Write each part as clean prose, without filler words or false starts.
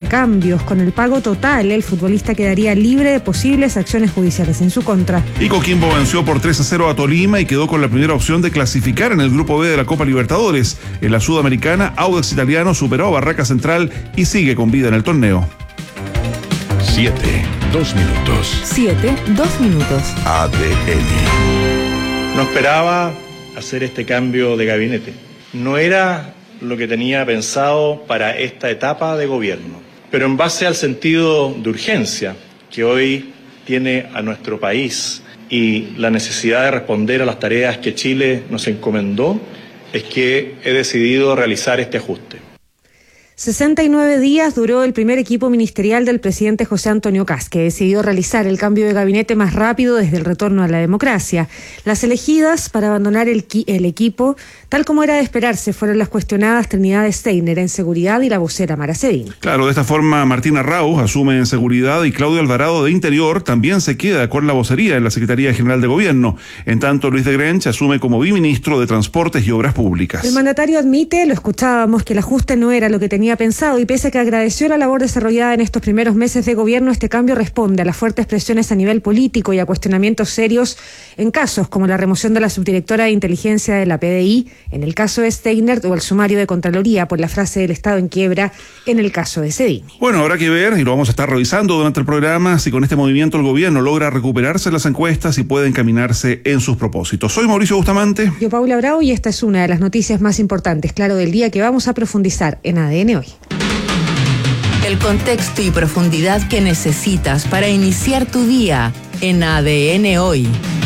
cambios. Con el pago total, el futbolista quedaría libre de posibles acciones judiciales en su contra. Y Coquimbo venció por 3-0 a Tolima y quedó con la primera opción de clasificar en el grupo B de la Copa Libertadores. En la Sudamericana, Audax Italiano superó a Barraca Central y sigue con vida en el torneo. 7, 2 minutos. 7, 2 minutos. ADN. No esperaba hacer este cambio de gabinete. No era lo que tenía pensado para esta etapa de gobierno. Pero en base al sentido de urgencia que hoy tiene a nuestro país y la necesidad de responder a las tareas que Chile nos encomendó, es que he decidido realizar este ajuste. 69 días duró el primer equipo ministerial del presidente José Antonio Kast, que decidió realizar el cambio de gabinete más rápido desde el retorno a la democracia. Las elegidas para abandonar el equipo, tal como era de esperarse, fueron las cuestionadas Trinidad Steiner en seguridad y la vocera Mara Cedín. Claro, de esta forma Martina Raus asume en seguridad y Claudio Alvarado de Interior también se queda con la vocería en la Secretaría General de Gobierno. En tanto, Luis de Grench asume como viceministro de Transportes y Obras Públicas. El mandatario admite, lo escuchábamos, que el ajuste no era lo que tenía pensado y pese a que agradeció la labor desarrollada en estos primeros meses de gobierno, este cambio responde a las fuertes presiones a nivel político y a cuestionamientos serios en casos como la remoción de la subdirectora de inteligencia de la PDI en el caso de Steiner o el sumario de Contraloría por la frase del Estado en quiebra en el caso de Cedini. Bueno, habrá que ver, y lo vamos a estar revisando durante el programa, si con este movimiento el gobierno logra recuperarse en las encuestas y puede encaminarse en sus propósitos. Soy Mauricio Bustamante. Yo, Paula Bravo, y esta es una de las noticias más importantes, claro, del día que vamos a profundizar en ADN Hoy. El contexto y profundidad que necesitas para iniciar tu día en ADN Hoy.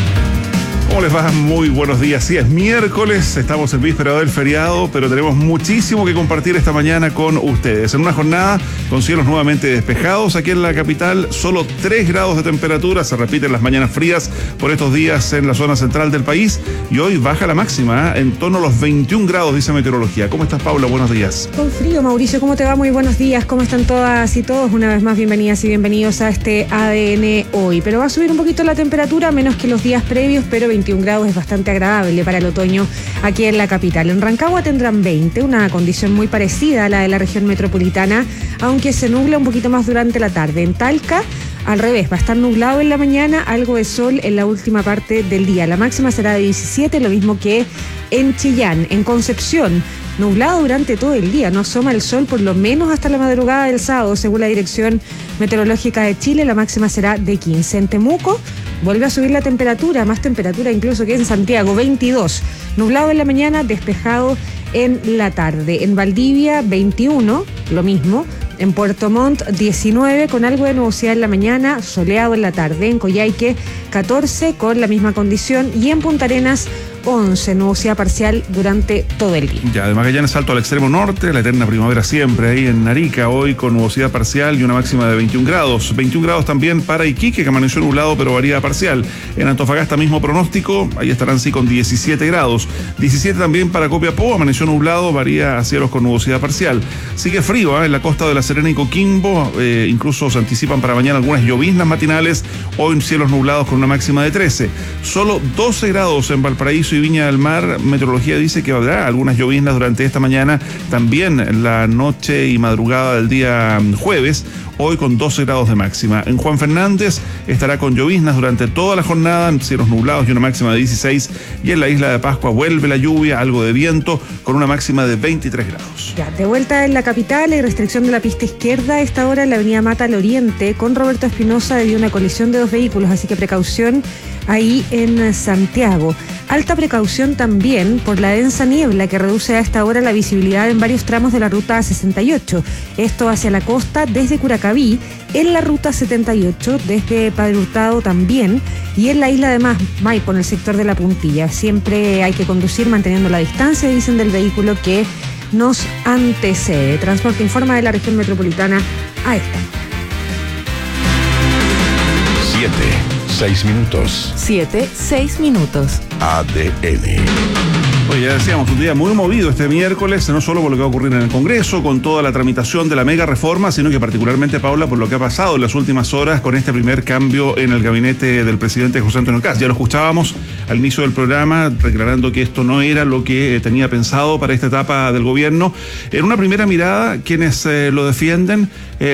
¿Cómo les va? Muy buenos días. Sí, es miércoles, estamos en víspera del feriado, pero tenemos muchísimo que compartir esta mañana con ustedes. En una jornada con cielos nuevamente despejados aquí en la capital, solo 3 grados de temperatura, se repiten las mañanas frías por estos días en la zona central del país y hoy baja la máxima en torno a los 21 grados, dice Meteorología. ¿Cómo estás, Paula? Buenos días. Con frío, Mauricio, ¿cómo te va? Muy buenos días. ¿Cómo están todas y todos? Una vez más, bienvenidas y bienvenidos a este ADN Hoy. Pero va a subir un poquito la temperatura, menos que los días previos, pero 21 grados es bastante agradable para el otoño aquí en la capital. En Rancagua tendrán 20, una condición muy parecida a la de la región metropolitana, aunque se nubla un poquito más durante la tarde. En Talca, al revés, va a estar nublado en la mañana, algo de sol en la última parte del día. La máxima será de 17, lo mismo que en Chillán. En Concepción, nublado durante todo el día, no asoma el sol por lo menos hasta la madrugada del sábado, según la Dirección Meteorológica de Chile, la máxima será de 15. En Temuco vuelve a subir la temperatura, más temperatura incluso que en Santiago, 22. Nublado en la mañana, despejado en la tarde. En Valdivia, 21, lo mismo. En Puerto Montt, 19, con algo de nubosidad en la mañana, soleado en la tarde. En Coyhaique, 14, con la misma condición. Y en Punta Arenas, 11, nubosidad parcial durante todo el día. Ya, además Magallanes salto al extremo norte, la eterna primavera siempre ahí en Arica, hoy con nubosidad parcial y una máxima de 21 grados. 21 grados también para Iquique, que amaneció nublado pero varía parcial. En Antofagasta mismo pronóstico, ahí estarán sí con 17 grados. 17 también para Copiapó, amaneció nublado, varía a cielos con nubosidad parcial. Sigue frío en la costa de La Serena y Coquimbo, incluso se anticipan para mañana algunas lloviznas matinales, hoy cielos nublados con una máxima de 13. Solo 12 grados en Valparaíso y Viña del Mar. Meteorología dice que habrá algunas lloviznas durante esta mañana, también la noche y madrugada del día jueves, hoy con 12 grados de máxima. En Juan Fernández estará con lloviznas durante toda la jornada, cielos nublados y una máxima de 16, y en la isla de Pascua vuelve la lluvia, algo de viento, con una máxima de 23 grados. Ya, de vuelta en la capital, hay restricción de la pista izquierda a esta hora en la avenida Mata al Oriente, con Roberto Espinosa debido a una colisión de 2 vehículos, así que precaución ahí en Santiago. Alta precaución también por la densa niebla que reduce a esta hora la visibilidad en varios tramos de la ruta 68. Esto hacia la costa desde Curacaví, en la ruta 78 desde Padre Hurtado también y en la isla de Maipo en el sector de La Puntilla. Siempre hay que conducir manteniendo la distancia, dicen, del vehículo que nos antecede. Transporte informa de la región metropolitana a esta. 7, 6 minutos. 7, 6 minutos. ADN. Oye, ya decíamos, un día muy movido este miércoles, no solo por lo que va a ocurrir en el Congreso, con toda la tramitación de la mega reforma, sino que particularmente, Paula, por lo que ha pasado en las últimas horas con este primer cambio en el gabinete del presidente José Antonio Kast. Ya lo escuchábamos al inicio del programa, declarando que esto no era lo que tenía pensado para esta etapa del gobierno. En una primera mirada, quienes lo defienden